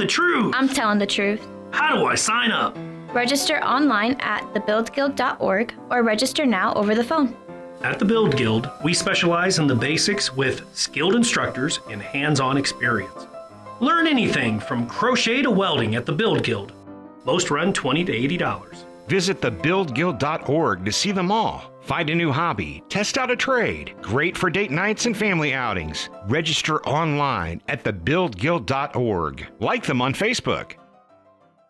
the truth. I'm telling the truth. How do I sign up? Register online at thebuildguild.org or register now over the phone. At the Build Guild, we specialize in the basics with skilled instructors and hands-on experience. Learn anything from crochet to welding at the Build Guild. Most run $20 to $80. Visit thebuildguild.org to see them all. Find a new hobby, test out a trade. Great for date nights and family outings. Register online at thebuildguild.org. Like them on Facebook.